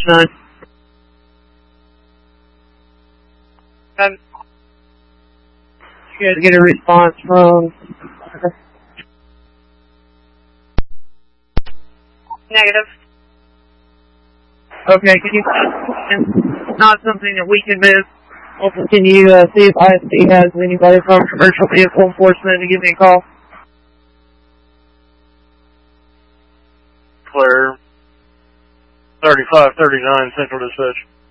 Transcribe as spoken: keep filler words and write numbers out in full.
nine. Um, you guys get a response from... Negative. Okay, can you... It's not something that we can move. Also, can you uh, see if I S D has anybody from Commercial Vehicle Enforcement to give me a call? Clear. thirty-five thirty-nine Central Dispatch.